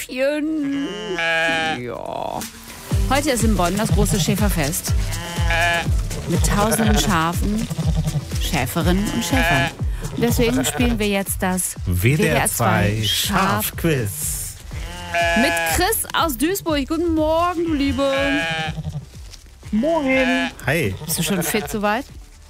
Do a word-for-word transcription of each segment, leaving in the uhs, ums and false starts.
Schäfchen. Ja. Heute ist in Bonn das große Schäferfest. Mit tausenden Schafen, Schäferinnen und Schäfern. Und deswegen spielen wir jetzt das W D R zwei Schafquiz. Mit Chris aus Duisburg. Guten Morgen, du Liebe. Moin. Hi. Bist du schon fit soweit?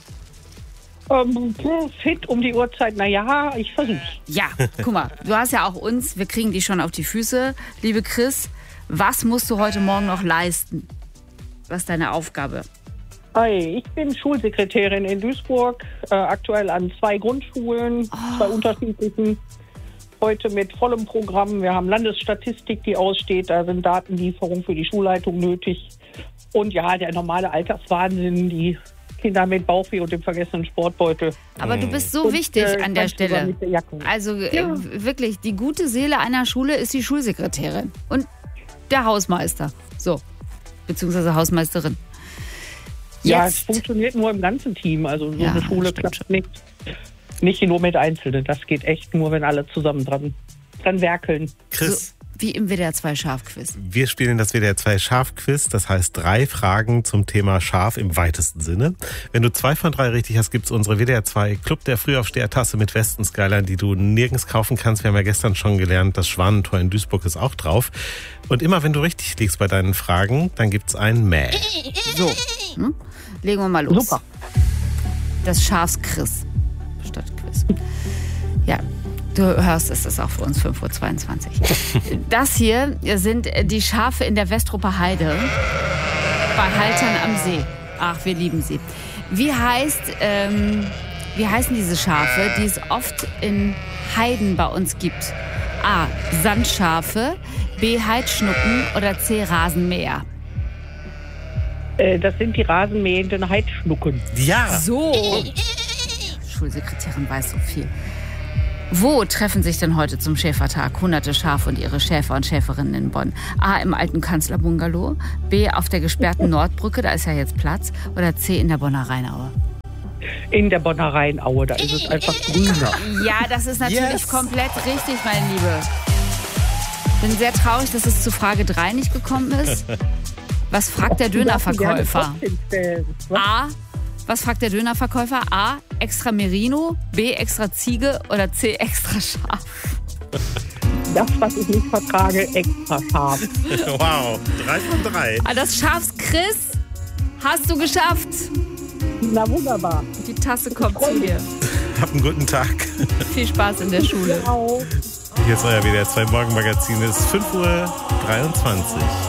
Ähm, fit um die Uhrzeit, naja, ich versuch's. Ja, guck mal, du hast ja auch uns, wir kriegen die schon auf die Füße. Liebe Chris, was musst du heute Morgen noch leisten? Was ist deine Aufgabe? Hi, ich bin Schulsekretärin in Duisburg, äh, aktuell an zwei Grundschulen, Oh. zwei unterschiedlichen. Heute mit vollem Programm. Wir haben Landesstatistik, die aussteht, da sind Datenlieferungen für die Schulleitung nötig. Und ja, der normale Alltagswahnsinn, die Kinder mit Bauchweh und dem vergessenen Sportbeutel. Aber du bist so Und, wichtig äh, an der ganz drüber Stelle. mit der Jacke. Also äh, Ja. wirklich, die gute Seele einer Schule ist die Schulsekretärin und der Hausmeister. So, beziehungsweise Hausmeisterin. Ja, es Jetzt. funktioniert nur im ganzen Team. Also so Ja, eine Schule stimmt klappt nicht, nicht nur mit Einzelnen. Das geht echt nur, wenn alle zusammen dran, dran werkeln. Chris, So, wie im W D R zwei Schafquiz. wir spielen das W D R zwei Schafquiz. Das heißt drei Fragen zum Thema Schaf im weitesten Sinne. Wenn du zwei von drei richtig hast, gibt's unsere W D R zwei Club der Frühaufsteher-Tasse mit Westen-Skyline, die du nirgends kaufen kannst. Wir haben ja gestern schon gelernt, das Schwanentor in Duisburg ist auch drauf. Und immer wenn du richtig liegst bei deinen Fragen, dann gibt's ein Mäh. So, hm? Legen wir mal los. Super. Das Schafsquiz statt Quiz. Ja, du hörst, es ist auch für uns fünf Uhr zweiundzwanzig. Das hier sind die Schafe in der Westrupper Heide bei Haltern am See. Ach, wir lieben sie. Wie heißt, ähm, wie heißen diese Schafe, die es oft in Heiden bei uns gibt? A. Sandschafe, B. Heidschnucken oder C. Rasenmäher? Äh, das sind die rasenmähenden Heidschnucken. Ja, So. Schulsekretärin weiß so viel. Wo treffen sich denn heute zum Schäfertag hunderte Schafe und ihre Schäfer und Schäferinnen in Bonn? A. im alten Kanzlerbungalow, B. auf der gesperrten Nordbrücke, da ist ja jetzt Platz, oder C. in der Bonner Rheinaue? In der Bonner Rheinaue, da ist es einfach grüner. Ja, das ist natürlich Yes. komplett richtig, meine Liebe. Bin sehr traurig, dass es zu Frage drei nicht gekommen ist. Was fragt der Dönerverkäufer? A. Was fragt der Dönerverkäufer? A. Extra Merino, B. Extra Ziege oder C. Extra Schaf? Das, was ich nicht vertrage, extra scharf. wow, drei von drei. Ah, das Schafs-Chris hast du geschafft. Na wunderbar. Die Tasse kommt zu dir. Hab einen guten Tag. Viel Spaß in der Schule. Ciao. Hier ist euer W D R zwei Morgenmagazin. Es ist fünf Uhr dreiundzwanzig.